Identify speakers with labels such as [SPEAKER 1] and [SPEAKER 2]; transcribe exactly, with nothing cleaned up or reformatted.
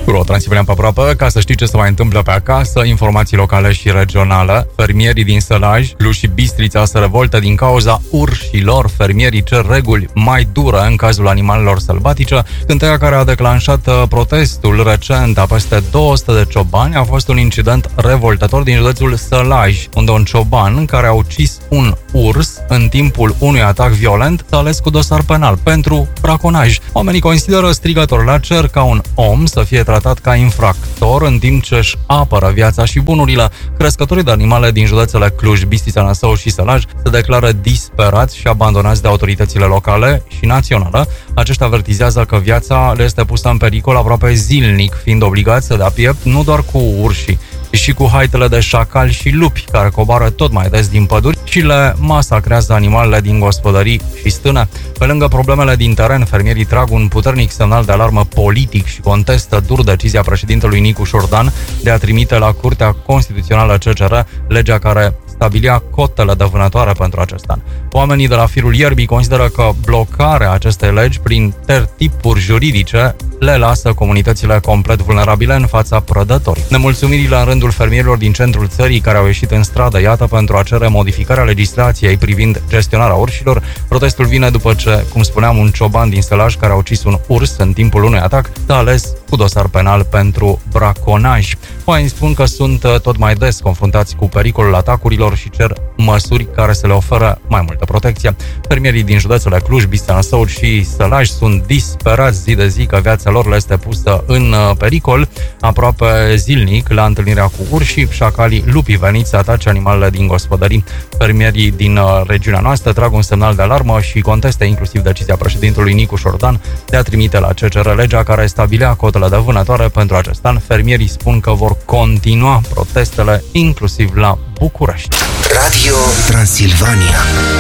[SPEAKER 1] Pro Transilvania pe aproape, ca să știi ce se mai întâmplă pe acasă, informații locale și regionale. Fermierii din Sălaj, Cluj și Bistrița se revoltă din cauza urșilor. Fermierii cer reguli mai dure în cazul animalelor sălbatice. Cântăia care a declanșat protestul recent a peste două sute de ciobani a fost un incident revoltător din județul Sălaj, unde un cioban care a ucis un urs în timpul unui atac violent s-a ales cu dosar penal pentru braconaj. Oamenii consideră strigător la cer ca un om să fie tratat ca infractor în timp ce își apără viața și bunurile. Crescătorii de animale din județele Cluj, Bistrița, Năsău și Sălaj se declară disperați și abandonați de autoritățile locale și naționale. Aceștia avertizează că viața le este pusă în pericol aproape zilnic, fiind obligați să dea piept nu doar cu urșii, și cu haitele de șacali și lupi care coboară tot mai des din păduri și le masacrează animalele din gospodării și stâne. Pe lângă problemele din teren, fermierii trag un puternic semnal de alarmă politic și contestă dur decizia președintelui Nicu Șordan de a trimite la Curtea Constituțională C C R legea care stabilia cotele de vânătoare pentru acest an. Oamenii de la firul ierbii consideră că blocarea acestei legi prin tertipuri juridice le lasă comunitățile complet vulnerabile în fața prădătorii. Nemulțumirile în rândul fermierilor din centrul țării care au ieșit în stradă, iată, pentru a cere modificarea legislației privind gestionarea urșilor. Protestul vine după ce, cum spuneam, un cioban din Sălaj care a ucis un urs în timpul unui atac s-a ales cu dosar penal pentru braconaj. Oamenii spun că sunt tot mai des confruntați cu pericolul atacurilor și cer măsuri care să le oferă mai multă protecție. Fermierii din județele Cluj, Bistrița, Năsău și Sălaj sunt disperați zi de zi că viața lor le este pusă în pericol aproape zilnic la întâlnirea cu urșii, șacalii, lupii veniți să atace animalele din gospodării. Fermierii din regiunea noastră trag un semnal de alarmă și contestă inclusiv decizia președintelui Nicu Șordan de a trimite la C C R legea care stabilea cotele de vânătoare pentru acest an. Fermierii spun că vor continua protestele inclusiv la București.
[SPEAKER 2] Radio Transilvania.